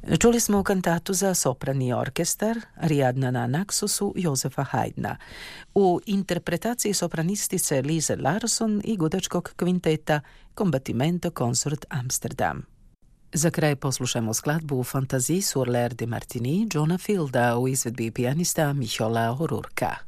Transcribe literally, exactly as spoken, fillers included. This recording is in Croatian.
Čuli smo kantatu za soprani orkestar Ariadna na Naxosu Josefa Haydna u interpretaciji sopranistice Lise Larsson i gudačkog kvinteta Combattimento Consort Amsterdam. Za kraj poslušajmo skladbu Fantasie sur l'air de Martigny Johna Fielda u izvedbi pijanista Michaela O'Rourka.